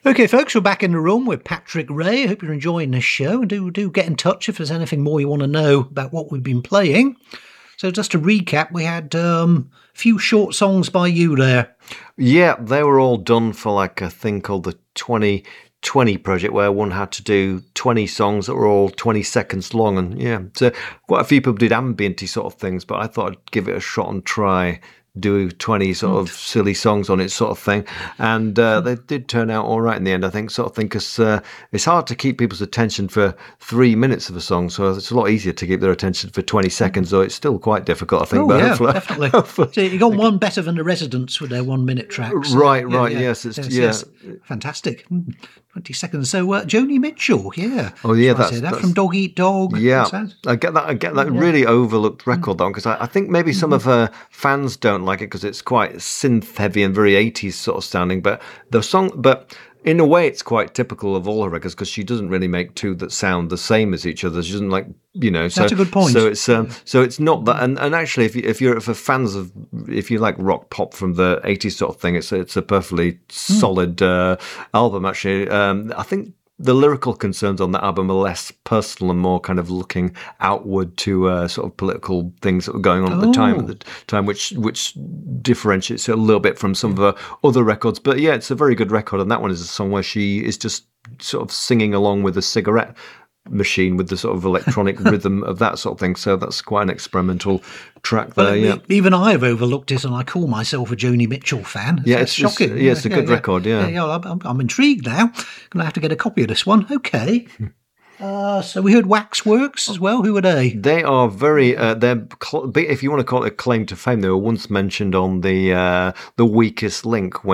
Okay, folks, we're back in the room with Patrick Ray. I hope you're enjoying this show, and do get in touch if there's anything more you want to know about what we've been playing. So just to recap, we had a few short songs by you there. Yeah, they were all done for like a thing called the 2020 project, where one had to do 20 songs that were all 20 seconds long. And yeah, so quite a few people did ambienty sort of things, but I thought I'd give it a shot and try do 20 sort of silly songs on it sort of thing, and they did turn out all right in the end, I think, sort of thing, because it's hard to keep people's attention for 3 minutes of a song, so it's a lot easier to keep their attention for 20 seconds, though it's still quite difficult, I think. Oh, but yeah, hopefully, definitely. So you got one better than the Residents with their 1 minute tracks. Right, yes, yes. Fantastic. 20 seconds. So Joni Mitchell, yeah. Oh yeah, that's from Dog Eat Dog. Yeah, I get that really overlooked record, though, because I think maybe some of her fans don't like it because it's quite synth heavy and very 80s sort of sounding. But in a way, it's quite typical of all her records, because she doesn't really make two that sound the same as each other. She doesn't like, So that's a good point. So it's not that. And actually, if you're for fans of, if you like rock pop from the 80s sort of thing, it's a perfectly solid album. Actually, I think the lyrical concerns on that album are less personal and more kind of looking outward to sort of political things that were going on at the time, which differentiates it a little bit from some of her other records. But yeah, it's a very good record, and that one is a song where she is just sort of singing along with a cigarette machine with the sort of electronic rhythm of that sort of thing. So that's quite an experimental track there. Yeah, even I've overlooked it, and I call myself a Joni Mitchell fan. Yeah, it's shocking. It's a good record. Yeah, I'm intrigued now. Gonna have to get a copy of this one. Okay. So we heard Waxworks as well. Who are they? They are very. If you want to call it a claim to fame, they were once mentioned on the Weakest Link.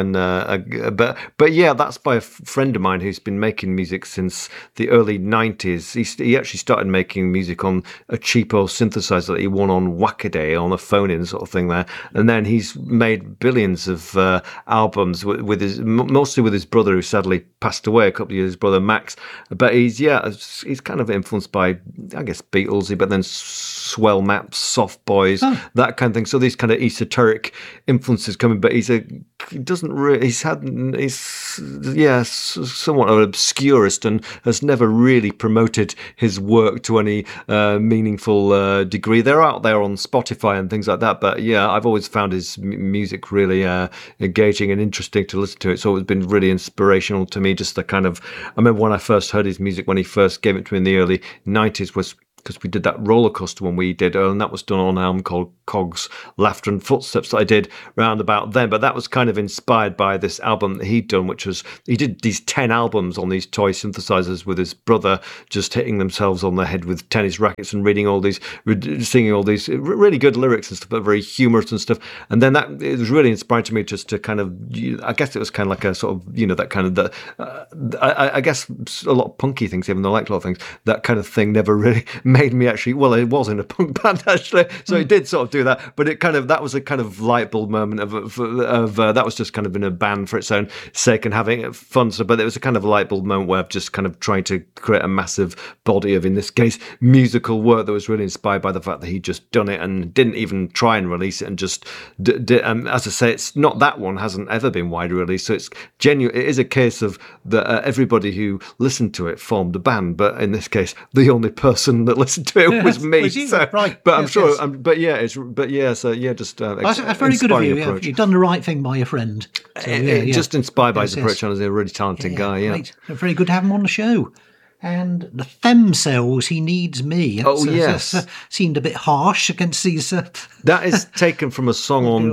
But yeah, that's by a friend of mine who's been making music since the early 90s. He actually started making music on a cheapo synthesizer that he won on Wackaday on a phone-in sort of thing there, and then he's made billions of albums mostly with his brother, who sadly passed away a couple of years. His brother Max, but he's kind of influenced by, I guess, Beatlesy, but then Swell Maps, Soft Boys, that kind of thing. So these kind of esoteric influences coming, but he's somewhat of an obscurist and has never really promoted his work to any meaningful degree. They're out there on Spotify and things like that, but yeah, I've always found his music really engaging and interesting to listen to. It's always been really inspirational to me. Just the kind of, I remember when I first heard his music, when he first gave it to me in the early 90s, was because we did that roller coaster one we did, and that was done on an album called Cogs, Laughter and Footsteps that I did round about then. But that was kind of inspired by this album that he'd done, which was, he did these 10 albums on these toy synthesizers with his brother, just hitting themselves on the head with tennis rackets and singing all these really good lyrics and stuff, but very humorous and stuff. And then it was really inspiring to me just to kind of, I guess it was kind of like a sort of, that kind of, I guess a lot of punky things, even though I liked a lot of things, that kind of thing never really made me actually, well, it was in a punk band actually, so it did sort of do that, but that was a kind of light bulb moment of that was just kind of in a band for its own sake and having fun. So, but it was a kind of light bulb moment where I've just kind of trying to create a massive body of, in this case, musical work that was really inspired by the fact that he'd just done it and didn't even try and release it, and just did. As I say, it's not, that one hasn't ever been widely released, so it's genuine. It is a case of that everybody who listened to it formed a band, but in this case, the only person that listened to it was me. Right. But I'm sure. Yes. Just that's very good of you. Yeah. You've done the right thing by your friend. So, just inspired by his approach, and he's a really talented guy. Yeah, right. Very good to have him on the show. And the Themselves, He Needs Me. Yes. Seemed a bit harsh against these. That is taken from a song on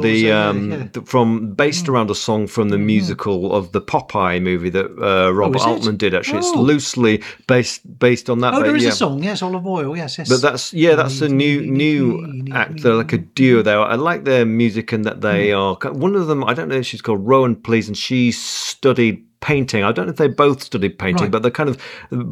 based around a song from the musical of the Popeye movie that Robert Altman did. Actually, it's loosely based on that. Oh, there is a song. Yes, Olive Oil. Yes. But that's a new act. They're like a duo there. I like their music, and that they are one of them. I don't know if she's called Rowan Please, and she studied painting. I don't know if they both studied painting, but they're kind of,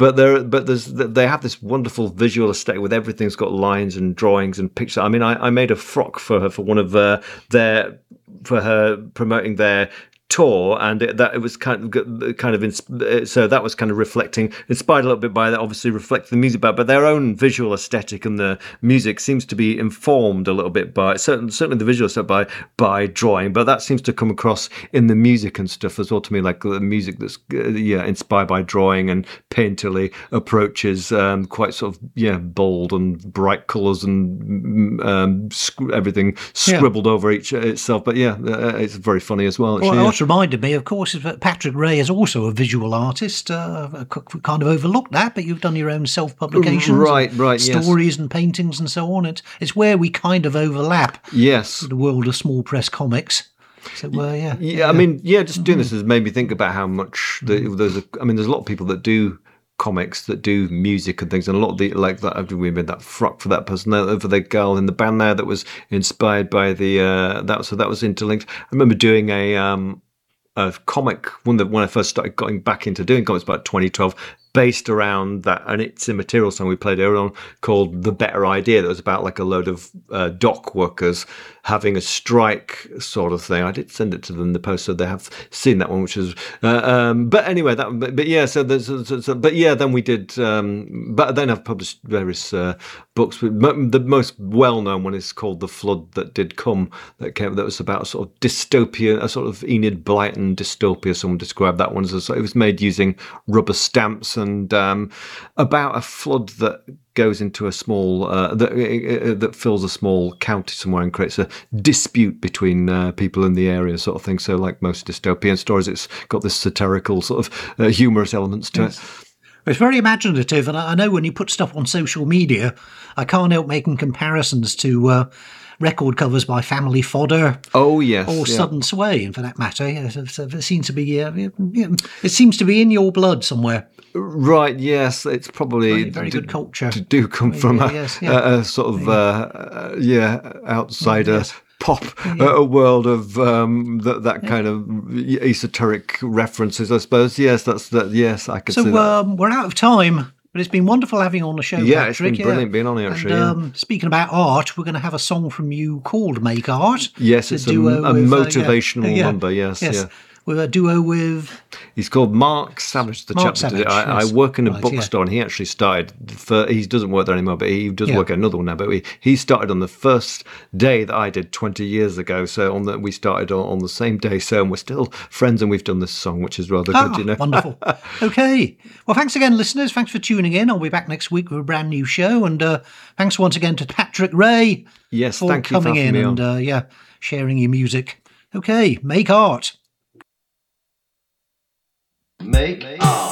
they have this wonderful visual aesthetic with everything's got lines and drawings and pictures. I mean, I made a frock for her for one of for her promoting their tour, and it was so that was kind of inspired a little bit by that, obviously reflecting the music, but their own visual aesthetic and the music seems to be informed a little bit by certainly the visual stuff by drawing, but that seems to come across in the music and stuff as well to me, like the music that's inspired by drawing and painterly approaches, quite sort of bold and bright colours and everything scribbled over itself, but it's very funny as well, actually. Well, what reminded me, of course, is that Patrick Ray is also a visual artist. Kind of overlooked that, but you've done your own self-publications, right, stories and paintings and so on. It's where we kind of overlap. Yes, with the world of small press comics. So, I mean, just doing this has made me think about how much there's a lot of people that do comics, that do music and things, and a lot of the like that. We made that frock for that person, for the girl in the band there, that was inspired by the that was interlinked. I remember doing a comic when I first started getting back into doing comics, about 2012, based around that, and It's Immaterial song we played earlier on, called The Better Idea, that was about like a load of dock workers having a strike sort of thing. I did send it to them in the post, so they have seen that one, which is but anyway, then we did but then I've published various books. The most well-known one is called The Flood That Did Come, that was about a sort of dystopia, a sort of Enid Blyton dystopia. Someone described that one as it was made using rubber stamps, and about a flood that goes into a small that fills a small county somewhere and creates a dispute between people in the area, sort of thing. So, like most dystopian stories, it's got this satirical sort of humorous elements to it. It's very imaginative, and I know when you put stuff on social media, I can't help making comparisons to record covers by Family Fodder. Oh yes, or Sudden Sway, and for that matter, it seems to be it seems to be in your blood somewhere. Right, yes, it's probably very good culture. Do come from a sort of outsider pop, a world of that kind of esoteric references, I suppose. Yes, that's that. Yes, I could see that. So we're out of time. But it's been wonderful having you on the show, yeah, Patrick. It's been brilliant being on here, actually. And, speaking about art, we're going to have a song from you called Make Art. Yes, it's a motivational number, yes. With a duo with... He's called Mark Savage, the chap that did it. I work in a bookstore, and he actually started... he doesn't work there anymore, but he does work at another one now. But he started on the first day that I did 20 years ago. So we started on the same day. So we're still friends, and we've done this song, which is rather good, you know. Wonderful. Okay. Well, thanks again, listeners. Thanks for tuning in. I'll be back next week with a brand new show. And thanks once again to Patrick Ray for coming in and sharing your music. Okay, make art. Make art.